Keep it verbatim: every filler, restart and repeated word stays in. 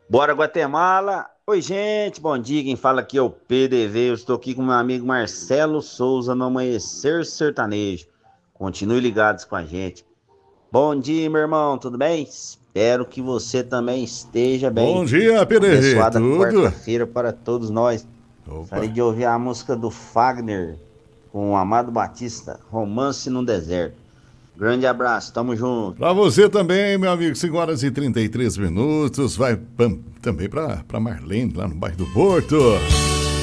Bora, Guatemala! Oi, gente, bom dia. Quem fala aqui é o P D V. Eu estou aqui com meu amigo Marcelo Souza no Amanhecer Sertanejo. Continue ligados com a gente. Bom dia, meu irmão, tudo bem? Espero que você também esteja Bom bem. dia, Uma P D V, abençoada tudo? quarta-feira para todos nós. Gostaria Opa. de ouvir a música do Fagner com o Amado Batista, Romance no Deserto. Grande abraço, tamo junto. Pra você também, meu amigo, cinco horas e trinta e três minutos. Vai pam, também pra, pra Marlene, lá no bairro do Porto.